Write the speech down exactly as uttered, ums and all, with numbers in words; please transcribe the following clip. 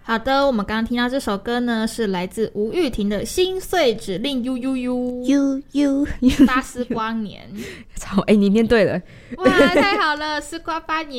好的，我们刚刚听到这首歌呢，是来自吴玉婷的《心碎指令 U U U U U 巴斯光年。 操，哎、欸，你念对了， 哇，太好了，丝瓜八年。